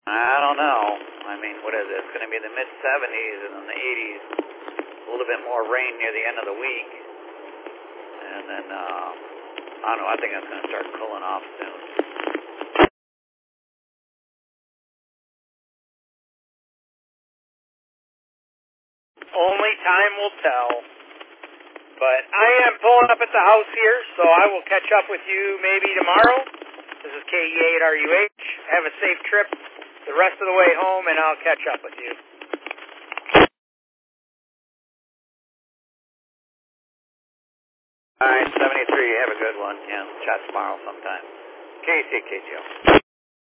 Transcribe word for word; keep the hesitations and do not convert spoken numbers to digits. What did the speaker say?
I don't know. I mean, what is it? It's going to be in the mid seventies and in the eighties. A little bit more rain near the end of the week. And then, uh, I don't know, I think it's going to start cooling off soon. Only time will tell. But I am pulling up at the house here, so I will catch up with you maybe tomorrow. This is K E eight R U H. Have a safe trip the rest of the way home, and I'll catch up with you. All right, seventy-three, have a good one. Yeah, chat tomorrow sometime. K C K G O.